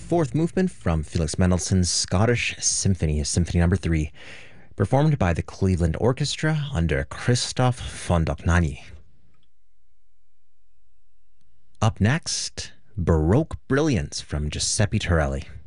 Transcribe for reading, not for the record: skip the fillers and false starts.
fourth movement from Felix Mendelssohn's Scottish Symphony, Symphony Number 3, performed by the Cleveland Orchestra under Christoph von Dohnanyi. Up next, Baroque Brilliance from Giuseppe Torelli.